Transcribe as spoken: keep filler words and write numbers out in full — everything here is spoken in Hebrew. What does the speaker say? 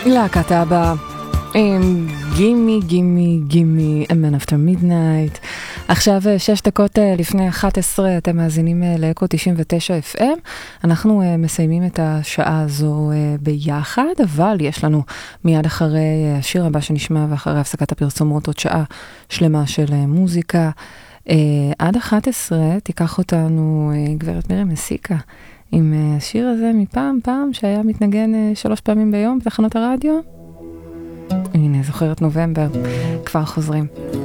להקת אבא עם גימי גימי גימי A Man After Midnight. עכשיו שש דקות לפני אחת עשרה, אתם מאזינים לאקו תשעים ותשע אף אם. אנחנו מסיימים את השעה הזו ביחד, אבל יש לנו מיד אחרי השיר הבא שנשמע ואחרי הפסקת הפרסומות עוד שעה שלמה של מוזיקה. עד אחת עשרה תיקח אותנו גברת מירי מסיקה עם השיר הזה מפעם פעם שהיה מתנגן שלוש פעמים ביום בתחנות הרדיו. הנה, זוכרת נובמבר, כבר חוזרים.